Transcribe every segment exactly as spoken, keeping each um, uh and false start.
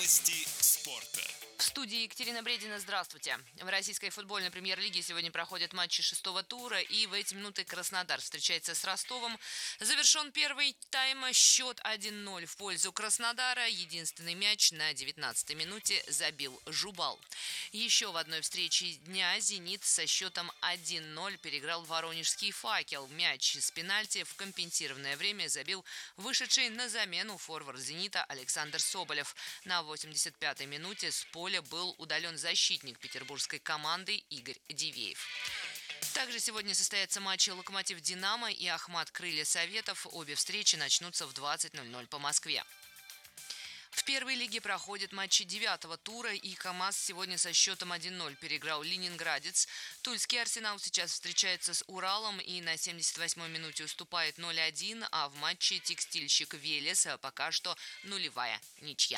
Новости спорта. В студии Екатерина Бредина. Здравствуйте. В российской футбольной премьер-лиге сегодня проходят матчи шестого тура, и в эти минуты Краснодар встречается с Ростовом. Завершен первый тайм, счет один ноль в пользу Краснодара. Единственный мяч на девятнадцатой минуте забил Жубал. Еще в одной встрече дня «Зенит» со счетом один ноль переиграл воронежский «Факел». Мяч с пенальти в компенсированное время забил вышедший на замену форвард «Зенита» Александр Соболев. На восемьдесят пятой минуте с поля был удален защитник петербургской команды Игорь Дивеев. Также сегодня состоятся матчи «Локомотив-Динамо» и «Ахмат Крылья Советов». Обе встречи начнутся в двадцать ноль ноль по Москве. В первой лиге проходят матчи девятого тура, и КамАЗ сегодня со счетом один ноль переиграл Ленинградец. Тульский «Арсенал» сейчас встречается с Уралом и на семьдесят восьмой минуте уступает ноль один, а в матче «Текстильщик Велес» пока что нулевая ничья.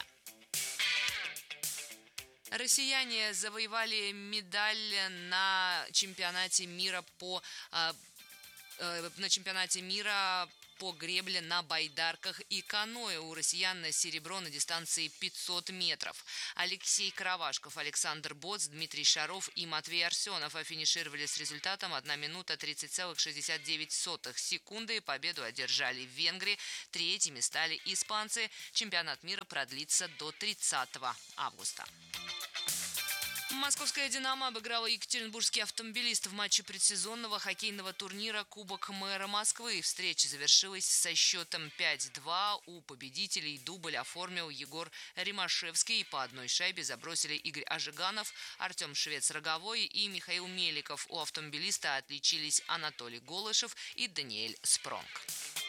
Россияне завоевали медаль на чемпионате мира по э, э, на чемпионате мира по гребле на байдарках и каноэ. У россиян серебро на дистанции пятьсот метров. Алексей Каравашков, Александр Боц, Дмитрий Шаров и Матвей Арсенов финишировали с результатом одна минута тридцать целых шестьдесят девять сотых секунды. Победу одержали в Венгрии. Третьими стали испанцы. Чемпионат мира продлится до тридцатого августа. Московская «Динамо» обыграла екатеринбургский «Автомобилист» в матче предсезонного хоккейного турнира «Кубок мэра Москвы». Встреча завершилась со счетом пять два. У победителей дубль оформил Егор Римашевский. По одной шайбе забросили Игорь Ажиганов, Артем Швец-Роговой и Михаил Меликов. У «Автомобилиста» отличились Анатолий Голышев и Даниэль Спронг.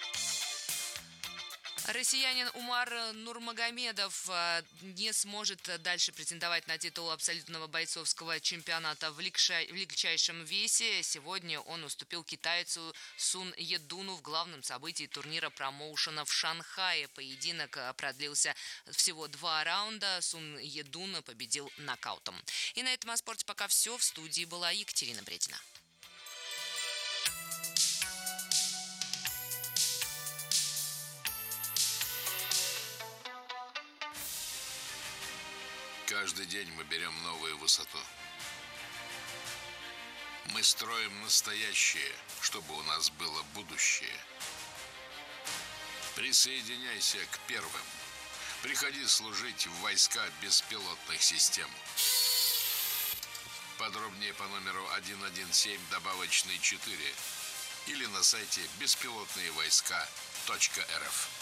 Россиянин Умар Нурмагомедов не сможет дальше претендовать на титул абсолютного бойцовского чемпионата в легчайшем весе. Сегодня он уступил китайцу Сун Едуну в главном событии турнира промоушена в Шанхае. Поединок продлился всего два раунда. Сун Едун победил нокаутом. И на этом о спорте пока все. В студии была Екатерина Бредина. Каждый день мы берем новую высоту. Мы строим настоящее, чтобы у нас было будущее. Присоединяйся к первым. Приходи служить в войска беспилотных систем. Подробнее по номеру один один семь добавочный четыре или на сайте беспилотные войска точка эр эф.